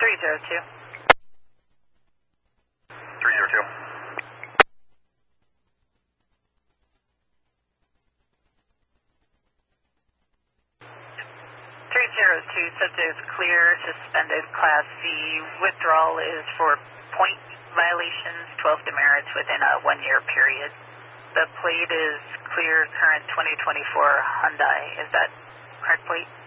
302. 302. 302, subject is clear, suspended, Class C. Withdrawal is for point violations, 12 demerits within a 1-year period. The plate is clear, current 2024 Hyundai. Is that correct plate?